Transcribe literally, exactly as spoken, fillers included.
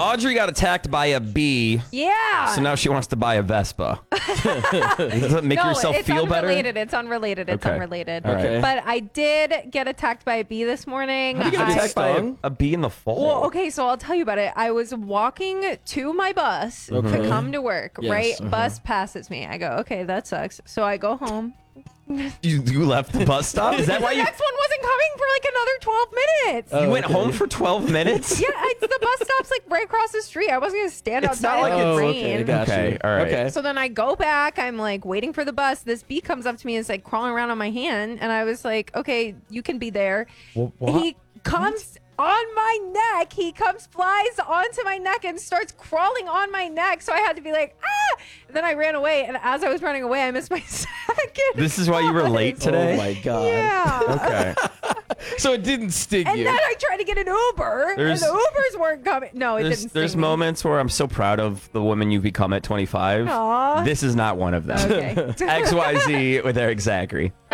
Audrey got attacked by a bee. Yeah. So now she wants to buy a Vespa. Does it make no, yourself it's feel better? unrelated. It's unrelated. It's Okay. unrelated. Okay. But I did get attacked by a bee this morning. How do you get I- attacked by a, stung? a bee in the fall? Well, okay, so I'll tell you about it. I was walking to my bus to come to work, Yes, right? uh-huh. Bus passes me. I go, okay, that sucks. So I go home. You, you left the bus stop? Is that why The you, next one wasn't coming for like another twelve minutes. Oh, you went okay. home for twelve minutes? Yeah, I, the bus stop's like right across the street. I wasn't gonna stand It's not outside like in the Oh, rain. okay, got Okay, you. all right. Okay. So then I go back. I'm like waiting for the bus. This bee comes up to me and is like crawling around on my hand, and I was like, "Okay, you can be there." Wha- what? He comes on my neck. He comes, flies onto my neck, and starts crawling on my neck. So I had to be like, "Ah!" And then I ran away. And as I was running away, I missed my second. This is why you were late bus. today? Oh my god. Yeah. Okay. So it didn't sting And you. then I tried to get an Uber, There's- and the Ubers weren't coming. No, it There's, didn't. there's sting me. moments where I'm so proud of the woman you've become at twenty-five. Aw. This is not one of them. Okay. X Y Z with Eric Zachary.